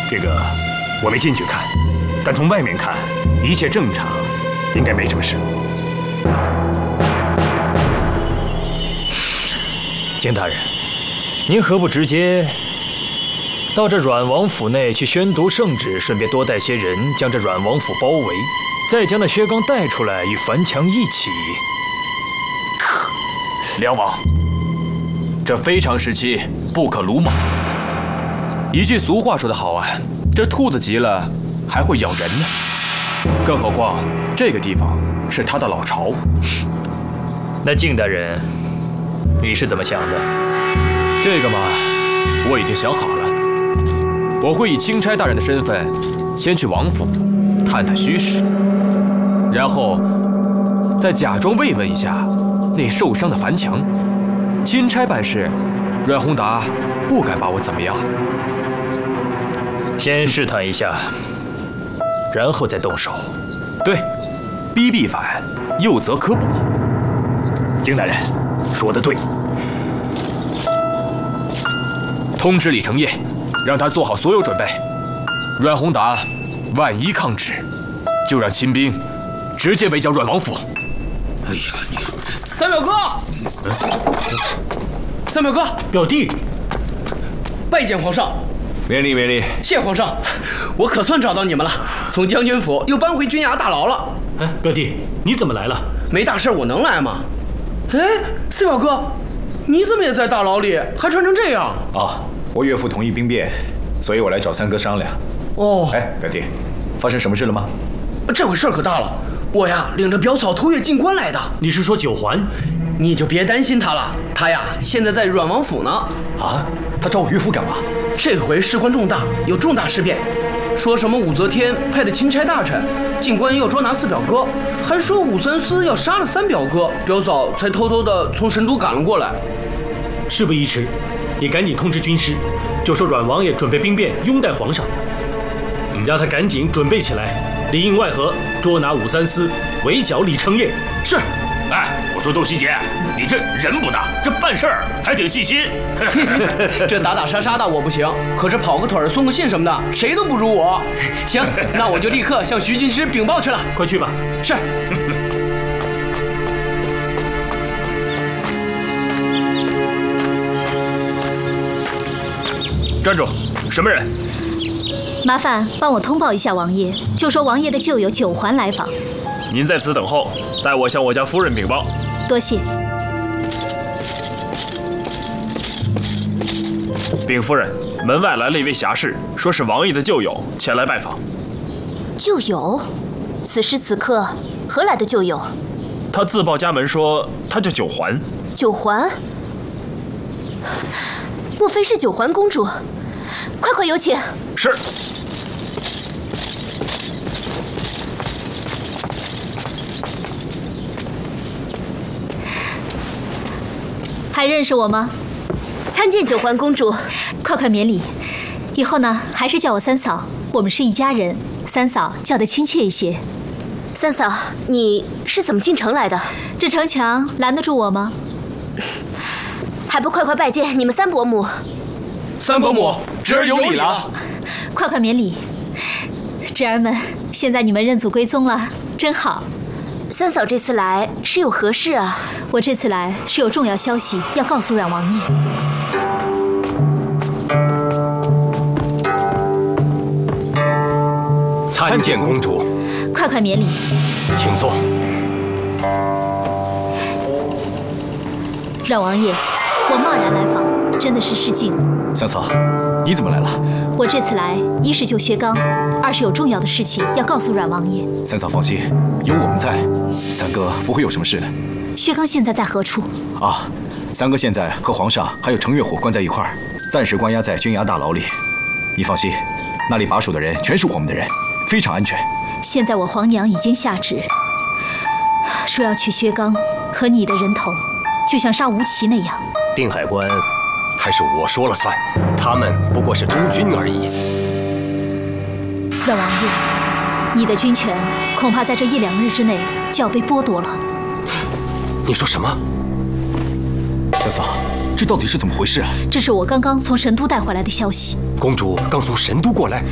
这个我没进去看，但从外面看一切正常，应该没什么事。 景大人，您何不直接到这阮王府内去宣读圣旨，顺便多带些人将这阮王府包围，再将那薛刚带出来与樊强一起？ 梁王，这非常时期不可鲁莽。一句俗话说得好啊，这兔子急了还会咬人呢。更何况这个地方是他的老巢。 那景大人，你是怎么想的？ 这个嘛，我已经想好了。我会以钦差大人的身份，先去王府探探虚实，然后再假装慰问一下那受伤的樊强。钦差办事，阮宏达不敢把我怎么样。 先试探一下，然后再动手。 对，逼必反，右则可补。 景大人说得对。 通知李承业，让他做好所有准备。阮宏达万一抗旨，就让亲兵直接围剿阮王府。 哎呀，你说这三表哥，三表哥， 表弟， 拜见皇上。 免礼免礼。 谢皇上，我可算找到你们了。从将军府又搬回军衙大牢了。 哎，表弟，你怎么来了？ 没大事我能来吗？哎，四表哥，你怎么也在大牢里，还穿成这样？ 啊，我岳父同意兵变，所以我来找三哥商量。 哦， 哎，表弟，发生什么事了吗？ 这回事儿可大了，我呀领着表嫂偷越进关来的。 你是说九环？ 你就别担心他了，他呀现在在阮王府呢。 啊，他找我岳父干嘛？ 这回事关重大，有重大事变，说什么武则天派的钦差大臣进关要捉拿四表哥，还说武三思要杀了三表哥，表嫂才偷偷的从神都赶了过来。 事不宜迟，你赶紧通知军师，就说阮王爷准备兵变，拥戴皇上，让他赶紧准备起来，里应外合，捉拿武三思，围剿李承业。 是。 哎，我说窦希杰，你这人不大，这办事儿还挺细心。 这打打杀杀的我不行，可是跑个腿儿、送个信什么的，谁都不如我。行，那我就立刻向徐军师禀报去了。 快去吧。 是。 站住！什么人？ 麻烦帮我通报一下王爷，就说王爷的旧友九环来访。 您在此等候，待我向我家夫人禀报。 多谢。 禀夫人，门外来了一位侠士，说是王爷的旧友，前来拜访。 旧友？此时此刻何来的旧友？ 他自报家门说他叫九环。 九环？莫非是九环公主？快快有请。 是。 还认识我吗？参见九环公主，快快免礼。以后呢，还是叫我三嫂，我们是一家人，三嫂叫得亲切一些。三嫂，你是怎么进城来的？这城墙拦得住我吗？还不快快拜见你们三伯母！ 三伯母，侄儿有礼了。 快快免礼。侄儿们，现在你们认祖归宗了，真好。三嫂这次来是有何事啊？我这次来是有重要消息要告诉阮王爷。 参见公主。 快快免礼。 请坐。 阮王爷，我贸然来访，真的是失敬。 三嫂，你怎么来了？ 我这次来，一是救薛刚，二是有重要的事情要告诉阮王爷。 三嫂放心，有我们在，三哥不会有什么事的。 薛刚现在在何处？ 啊，三哥现在和皇上还有程月虎关在一块儿，暂时关押在军衙大牢里。你放心，那里把守的人全是我们的人，非常安全。 现在我皇娘已经下旨，说要取薛刚和你的人头，就像杀吴奇那样。 定海关还是我说了算，他们不过是督军而已。 阮王爷，你的军权恐怕在这1、2日之内就要被剥夺了。 你说什么？ 三嫂，这到底是怎么回事啊？ 这是我刚刚从神都带回来的消息。 公主刚从神都过来，